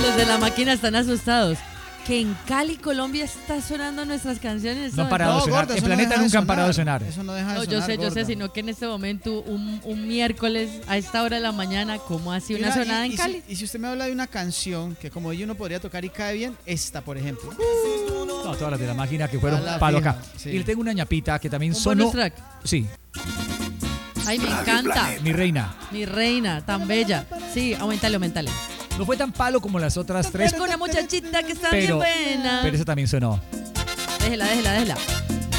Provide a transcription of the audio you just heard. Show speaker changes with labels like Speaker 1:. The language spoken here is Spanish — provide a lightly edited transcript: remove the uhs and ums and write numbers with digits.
Speaker 1: Los de la máquina están asustados. Que en Cali, Colombia, está sonando nuestras canciones.
Speaker 2: No han parado de sonar.
Speaker 3: gorda,
Speaker 2: En
Speaker 3: eso no
Speaker 2: Planeta
Speaker 3: deja de
Speaker 2: nunca han parado de
Speaker 3: sonar.
Speaker 2: sonar.
Speaker 3: Eso no deja de
Speaker 1: No,
Speaker 3: sonar,
Speaker 1: yo sé,
Speaker 3: gorda.
Speaker 1: sino que en este momento, un miércoles a esta hora de la mañana, ¿cómo así una
Speaker 3: Mira,
Speaker 1: sonada en Cali?
Speaker 3: y si usted me habla de una canción que como yo uno podría tocar y cae bien, esta, por ejemplo.
Speaker 2: No, todas las de la máquina que fueron
Speaker 3: A la
Speaker 2: palo
Speaker 3: fija,
Speaker 2: acá.
Speaker 3: sí.
Speaker 2: Y le tengo una ñapita que también
Speaker 1: Un
Speaker 2: sonó.
Speaker 1: bonus track.
Speaker 2: Sí,
Speaker 1: Ay, me encanta.
Speaker 2: mi reina.
Speaker 1: Mi reina, tan bella. Sí, aumentale.
Speaker 2: No fue tan palo como las otras tres,
Speaker 1: Es con una muchachita que está
Speaker 2: pero,
Speaker 1: bien buena.
Speaker 2: pero esa también sonó.
Speaker 1: Déjela.